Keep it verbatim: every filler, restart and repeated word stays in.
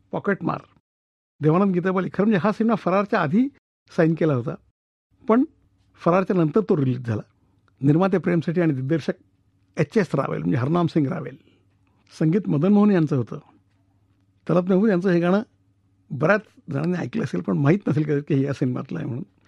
पॉकेटमार, देवानंद गीताबाली. खरं म्हणजे हा सिनेमा फरारच्या आधी साईन केला होता, पण फरारच्या नंतर तो रिलीज झाला. निर्माते प्रेम सेठी आणि दिग्दर्शक एच एस रावेल म्हणजे हरनाम सिंग रावेल. संगीत मदन मोहन यांचं होतं. तलत महमूद यांचं हे गाणं बऱ्याच जणांनी ऐकलं असेल, पण माहीत नसेल कदाचित की हे या सिनेमातलं आहे म्हणून.